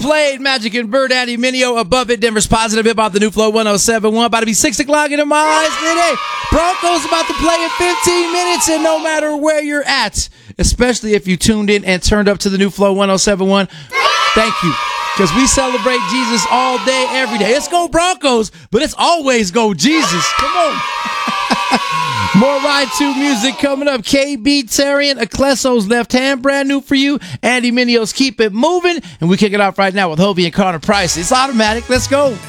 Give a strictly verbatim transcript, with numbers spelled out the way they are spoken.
played. Magic and Bird, Andy Mineo, above it. Denver's positive hip hop, the new flow one oh seven point one. About to be six o'clock in the miles today. Broncos about to play in fifteen minutes, and no matter where you're at, especially if you tuned in and turned up to the new flow one oh seven point one, thank you. Because we celebrate Jesus all day, every day. It's go Broncos, but it's always go Jesus. Come on. More Ride two music coming up. K B Tarian, Eccleso's Left Hand, brand new for you. Andy Mineo's Keep It Moving. And we kick it off right now with Hovey and Connor Price. It's automatic. Let's go.